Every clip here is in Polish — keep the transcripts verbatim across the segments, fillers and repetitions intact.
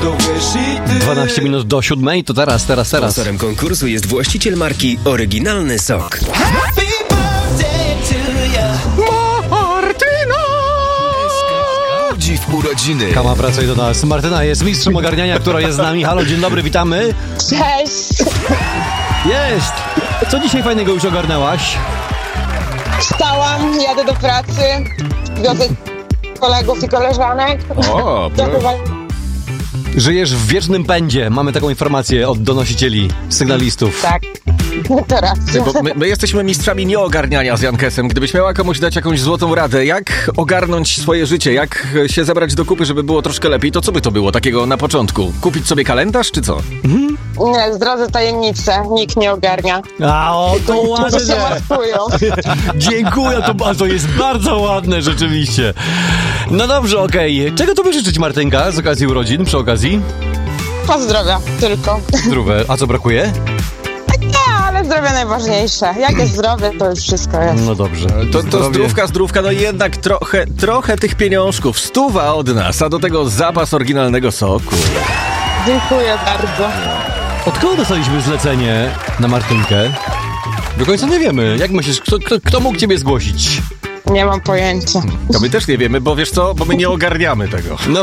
dwanaście minut do siódmej, to teraz, teraz, teraz. Sponsorem konkursu jest właściciel marki Oryginalny Sok. Happy birthday to you. Martyna! Budzi w urodziny. Kama, wracaj do nas. Martyna jest mistrzem ogarniania, która jest z nami. Halo, dzień dobry, witamy. Cześć! Jest! Co dzisiaj fajnego już ogarnęłaś? Wstałam, jadę do pracy, wiozę kolegów i koleżanek. O, Żyjesz w wiecznym pędzie. Mamy taką informację od donosicieli, sygnalistów. Tak, to racja. Bo my, my jesteśmy mistrzami nieogarniania z Jankesem. Gdybyś miała komuś dać jakąś złotą radę, jak ogarnąć swoje życie, jak się zebrać do kupy, żeby było troszkę lepiej, to co by to było takiego na początku? Kupić sobie kalendarz, czy co? Mhm. Nie, zdradzę tajemnicę, nikt nie ogarnia. A o, to Niektórzy ładne. się martwią. Dziękuję, to, to jest bardzo ładne rzeczywiście. No dobrze, okej. Okay. Czego tobie życzyć, Martynka, z okazji urodzin, przy okazji? Pozdrowia, tylko. Zdrowe. A co brakuje? Nie, ale zdrowie najważniejsze. Jak jest zdrowie, to już wszystko jest. No dobrze. To, to zdrówka, zdrówka, no jednak trochę, trochę tych pieniążków. Stuwa od nas, a do tego zapas oryginalnego soku. Dziękuję bardzo. Od kogo dostaliśmy zlecenie na Martynkę? Do końca nie wiemy. Jak myślisz, kto, kto, kto mógł ciebie zgłosić? Nie mam pojęcia. To my też nie wiemy, bo wiesz co, bo my nie ogarniamy tego. No.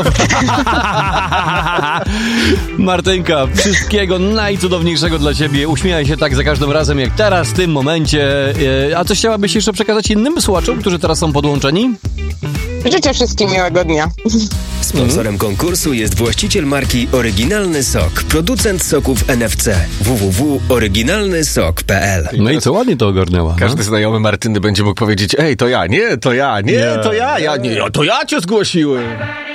Martynka, wszystkiego najcudowniejszego dla ciebie. Uśmiechaj się tak za każdym razem, jak teraz, w tym momencie. A coś chciałabyś jeszcze przekazać innym słuchaczom, którzy teraz są podłączeni? Życzę wszystkim miłego dnia. Sponsorem konkursu jest właściciel marki Oryginalny Sok, producent soków N F C. w w w kropka oryginalny sok kropka p l. No i co, ładnie to ogarnęła. Każdy no? znajomy Martyny będzie mógł powiedzieć: ej, to ja, nie, to ja, nie, Nie. to ja, ja, nie, to ja cię zgłosiłem.